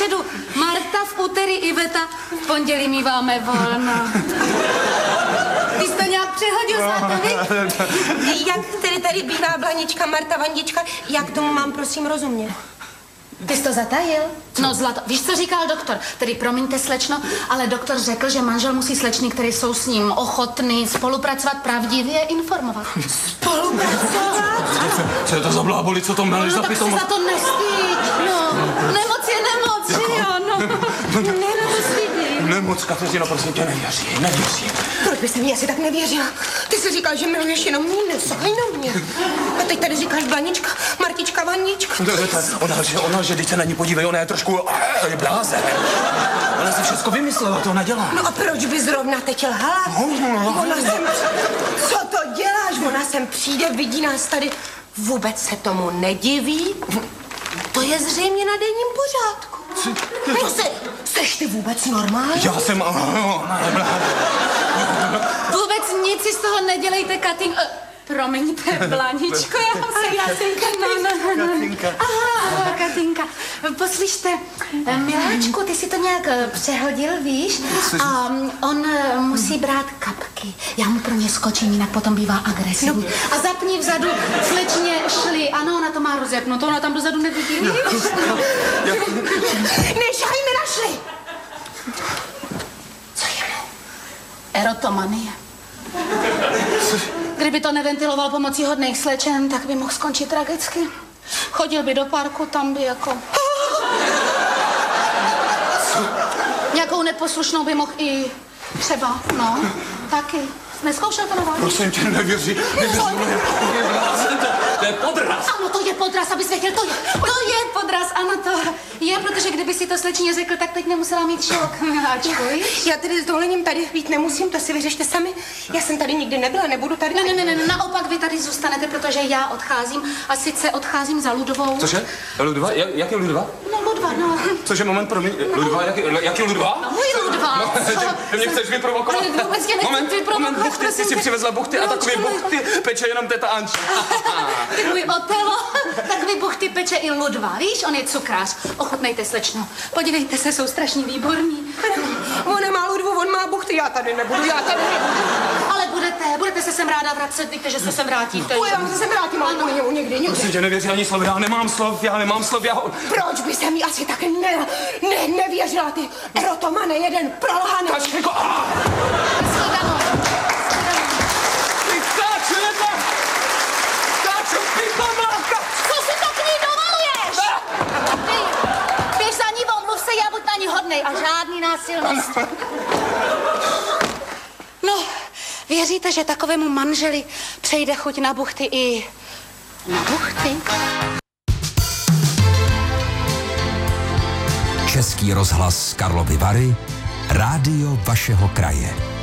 středu Marta, v úterý Iveta, v pondělí míváme volno. Ty jsi to nějak přehodil, Zlatovi? Jak tedy tady bývá Blanička, Marta, Vandička, jak tomu mám prosím rozumět? Ty jsi to zatajil? No, Zlato, víš, co říkal doktor? Tedy promiňte, slečno, ale doktor řekl, že manžel musí slečny, které jsou s ním ochotný spolupracovat, pravdivě informovat. Spolupracovat? Co je to za bláboli, co to meleš za pitomost? No, tak se za to nestýď, no. Nemoc je nemoc, jo, no. Nemoc, Kateřino, prosím tě, nevěří. Proč by se mi asi tak nevěřila? Ty jsi říkal, že miluješ jenom mě, nesahaj na mě. A teď tady říkáš Blanička, Martička, Vandička. Ona, že teď se na ní podívej, ona je trošku blázen. Ona si všechno vymyslela, to ona dělá. No a proč by zrovna teď lhala? Co to děláš? Ona sem přijde, vidí nás tady. Vůbec se tomu nediví? To je zřejmě na denním pořádku. No seš ty vůbec normální? Já jsem... Vůbec nic si z toho nedělejte, promiňte, Blaničko, já jsem Katinka. Aha, Katinka. Poslyšte, miláčku, ty si to nějak přehodil, víš? A on musí brát kapky. Já mu pro ně skočím, jinak potom bývá agresivní. A zapni vzadu, slečně šli. Ano, ona to má rozjapnuto, ona tam dozadu nevidí. Nešahaj mi na šli! Co je mu? Erotomanie. Kdyby to neventiloval pomocí hodných slečen, tak by mohl skončit tragicky. Chodil by do parku, tam by jako... Nějakou neposlušnou by mohl i třeba, no, taky. Neskoušel to na vás? Prosím tě, nevěří. To je podraz. Ano, to je podraz, abys věděl, to je podraz, ano, to je, protože kdyby si to slečně řekl, tak teď nemusela mít šok, miláčku, víš? Já tedy s dovolením tady být nemusím, to si vyřešte sami. Já jsem tady nikdy nebyla, nebudu tady... Ne, naopak vy tady zůstanete, protože já odcházím a sice odcházím za Ludovou. Cože? Ludva? Jak je Ludva? No, Ludva, no. Cože, moment, promiň, Ludva, jak je Ludva? No, můj Ludva. No, ty mě chceš vyprovokovat? Ale vůbec tě nechci vyprovokovat. Moment, buchty, ty si přivezla buchty a takový buchty peče jenom teta Anča. Ty můj Otelo, takový buchty peče i Ludva, víš, on je cukrář. Ochutnejte, slečno. Podívejte se, jsou strašně výborní. On nemá Ludvu, on má buchty, já tady nebudu. Ale budete se sem ráda vracet, víte, že se sem vrátíte. Já se sem vrátím, ale u něho někdy. Prosím tě, nevěří ani slov, já nemám slov. Proč by se mi asi tak nevěřila, ty erotomane, jeden prolhaný. Kačko, Co si to k ní dovoluješ? Běž za ní, omluv se, já buď na ní hodnej a žádný násilnost. No, věříte, že takovému manželi přejde chuť na buchty i na buchty? Český rozhlas Karlovy Vary, rádio vašeho kraje.